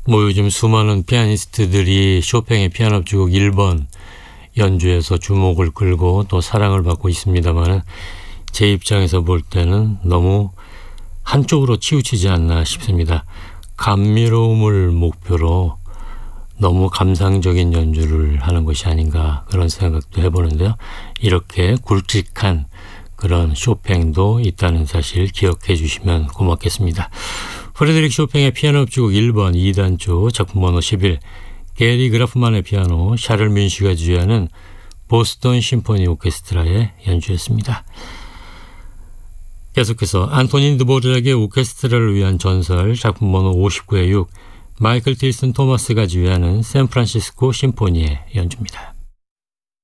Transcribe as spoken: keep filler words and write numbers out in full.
뭐 요즘 수많은 피아니스트들이 쇼팽의 피아노 협주곡 일 번 연주에서 주목을 끌고 또 사랑을 받고 있습니다만 제 입장에서 볼 때는 너무 한쪽으로 치우치지 않나 싶습니다. 감미로움을 목표로 너무 감상적인 연주를 하는 것이 아닌가 그런 생각도 해보는데요. 이렇게 굵직한 그런 쇼팽도 있다는 사실 기억해 주시면 고맙겠습니다. 프레드릭 쇼팽의 피아노 협주곡 일 번 이 단조 작품 번호 십일, 게리 그라프만의 피아노, 샤를 뮌시가 지휘하는 보스턴 심포니 오케스트라의 연주였습니다. 계속해서 안토닌 드보르작의 오케스트라를 위한 전설 작품 번호 오십구의 육, 마이클 틸슨 토마스가 지휘하는 샌프란시스코 심포니의 연주입니다.